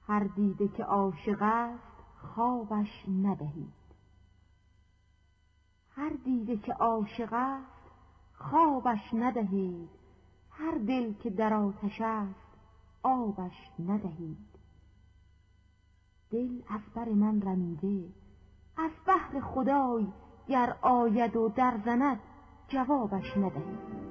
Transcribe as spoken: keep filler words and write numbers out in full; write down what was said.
هر دیده که عاشق است خوابش ندهید. هر دیده که عاشق است خوابش ندهید، هر دل که در آتش است آبش ندهید. دل از بر من رمیده، از بهر خدای گر آید و در زند جوابش ندهید.